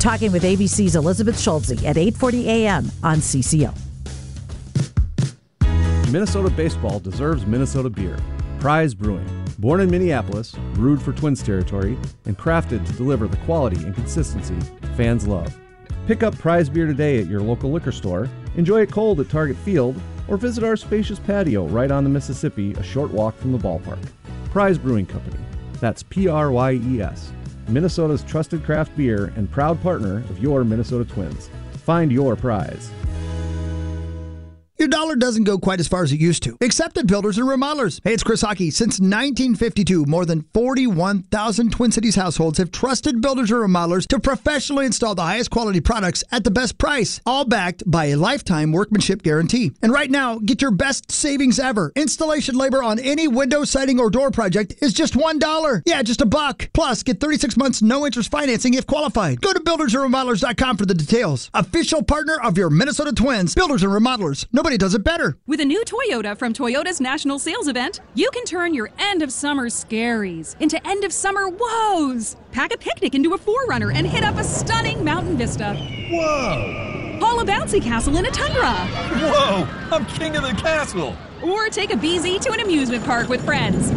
Talking with ABC's Elizabeth Schultze at 8:40 a.m. on CCO. Minnesota baseball deserves Minnesota beer. Prize Brewing. Born in Minneapolis, brewed for Twins territory, and crafted to deliver the quality and consistency fans love. Pick up Prize beer today at your local liquor store, enjoy it cold at Target Field, or visit our spacious patio right on the Mississippi, a short walk from the ballpark. Prize Brewing Company. That's Pryes. Minnesota's trusted craft beer and proud partner of your Minnesota Twins. Find your prize. Your dollar doesn't go quite as far as it used to, except at Builders and Remodelers. Hey, it's Chris Hockey. Since 1952, more than 41,000 Twin Cities households have trusted Builders and Remodelers to professionally install the highest quality products at the best price, all backed by a lifetime workmanship guarantee. And right now, get your best savings ever. Installation labor on any window, siding, or door project is just $1. Yeah, just $1. Plus, get 36 months no-interest financing if qualified. Go to buildersandremodelers.com for the details. Official partner of your Minnesota Twins, Builders and Remodelers. Nobody does it better. With a new Toyota from Toyota's national sales event, you can turn your end of summer scaries into end of summer woes. Pack a picnic into a 4Runner and hit up a stunning mountain vista. Whoa! Haul a bouncy castle in a Tundra. Whoa! I'm king of the castle. Or take a BZ to an amusement park with friends.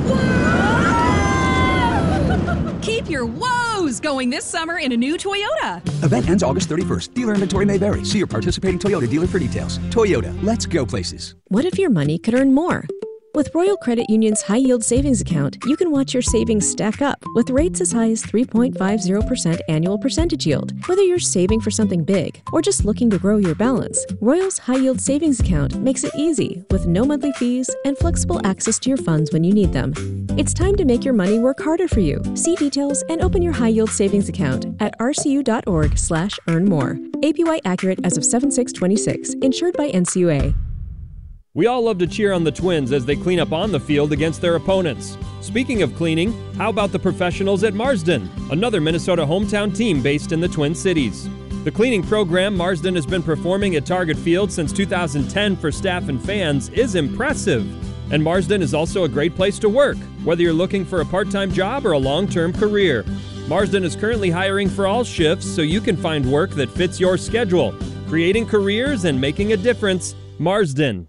Keep your woes going this summer in a new Toyota. Event ends August 31st. Dealer inventory may vary. See your participating Toyota dealer for details. Toyota, let's go places. What if your money could earn more? With Royal Credit Union's High Yield Savings Account, you can watch your savings stack up with rates as high as 3.50% annual percentage yield. Whether you're saving for something big or just looking to grow your balance, Royal's High Yield Savings Account makes it easy with no monthly fees and flexible access to your funds when you need them. It's time to make your money work harder for you. See details and open your High Yield Savings Account at rcu.org/earnmore. APY accurate as of 7/6/26. Insured by NCUA. We all love to cheer on the Twins as they clean up on the field against their opponents. Speaking of cleaning, how about the professionals at Marsden, another Minnesota hometown team based in the Twin Cities? The cleaning program Marsden has been performing at Target Field since 2010 for staff and fans is impressive. And Marsden is also a great place to work, whether you're looking for a part-time job or a long-term career. Marsden is currently hiring for all shifts so you can find work that fits your schedule. Creating careers and making a difference, Marsden.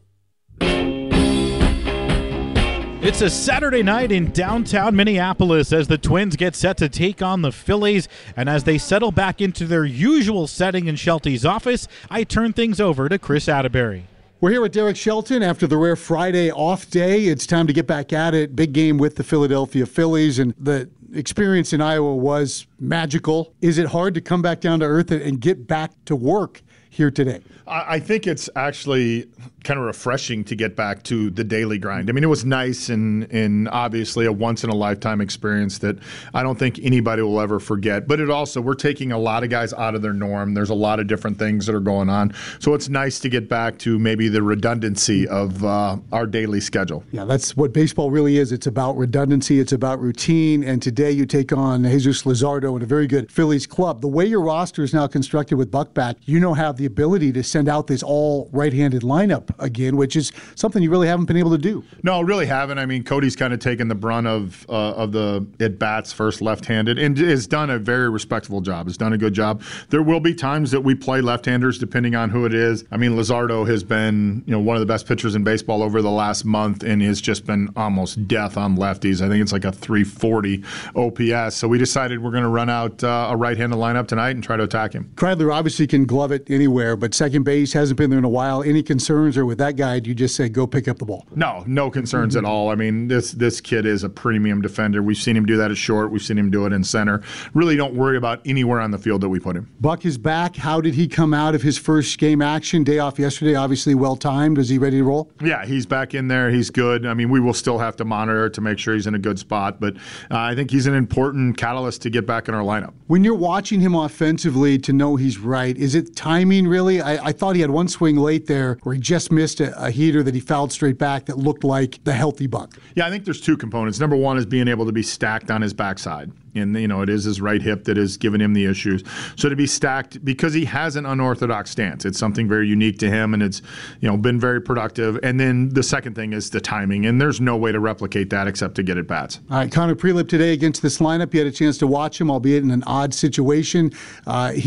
It's a Saturday night in downtown Minneapolis as the Twins get set to take on the Phillies. And as they settle back into their usual setting in Shelty's office, I turn things over to Chris Atterbury. We're here with Derek Shelton after the rare Friday off day. It's time to get back at it. Big game with the Philadelphia Phillies, and the experience in Iowa was magical. Is it hard to come back down to earth and get back to work here today? I think it's actually kind of refreshing to get back to the daily grind. I mean, it was nice and obviously a once-in-a-lifetime experience that I don't think anybody will ever forget. But it also, we're taking a lot of guys out of their norm. There's a lot of different things that are going on. So it's nice to get back to maybe the redundancy of our daily schedule. Yeah, that's what baseball really is. It's about redundancy. It's about routine. And today you take on Jesus Luzardo and a very good Phillies club. The way your roster is now constructed with Buck back, you now have the ability to send out this all right-handed lineup again, which is something you really haven't been able to do. No, really haven't. I mean, Cody's kind of taken the brunt of the at-bats first left-handed and has done a very respectable job. Has done a good job. There will be times that we play left-handers depending on who it is. I mean, Luzardo has been, one of the best pitchers in baseball over the last month and has just been almost death on lefties. I think it's like a 340 OPS. So we decided we're going to run out a right-handed lineup tonight and try to attack him. Kreidler obviously can glove it anywhere, but second base hasn't been there in a while. Any concerns, or with that guy, do you just say go pick up the ball? No concerns at all. I mean, this kid is a premium defender. We've seen him do that at short. We've seen him do it in center. Really don't worry about anywhere on the field that we put him. Buck is back. How did he come out of his first game action? Day off yesterday, obviously well-timed. Is he ready to roll? Yeah, he's back in there. He's good. I mean, we will still have to monitor to make sure he's in a good spot, but I think he's an important catalyst to get back in our lineup. When you're watching him offensively to know he's right, is it timing really? I thought he had one swing late there where he just missed a heater that he fouled straight back that looked like the healthy Buck. Yeah, I think there's two components. Number one is being able to be stacked on his backside. And, it is his right hip that has given him the issues. So to be stacked, because he has an unorthodox stance, it's something very unique to him, and it's, been very productive. And then the second thing is the timing, and there's no way to replicate that except to get at bats. All right, Connor Prelip today against this lineup. You had a chance to watch him, albeit in an odd situation.